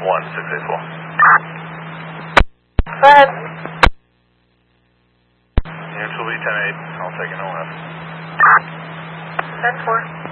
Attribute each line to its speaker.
Speaker 1: 1684.
Speaker 2: Go ahead.
Speaker 1: Neutral B 10-8, I'll take an OF.
Speaker 2: 10-4.